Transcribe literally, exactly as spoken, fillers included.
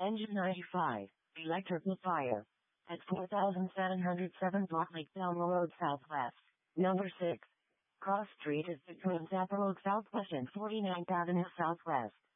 Engine ninety-five, electrical fire. At four thousand seven hundred seven Block Lake Belma Road Southwest. Number six. Cross Street is between Zappa Road Southwest and forty-ninth Avenue Southwest.